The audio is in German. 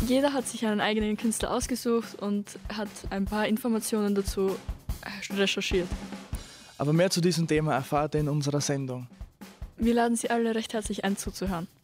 Jeder hat sich einen eigenen Künstler ausgesucht und hat ein paar Informationen dazu recherchiert. Aber mehr zu diesem Thema erfahrt ihr in unserer Sendung. Wir laden Sie alle recht herzlich ein, zuzuhören.